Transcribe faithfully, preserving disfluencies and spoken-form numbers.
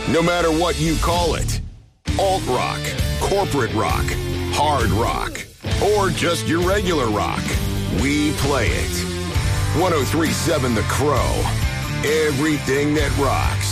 No matter what you call it. Alt-rock, corporate rock, hard rock, or just your regular rock. We play it. one oh three point seven The Crow. Everything that rocks.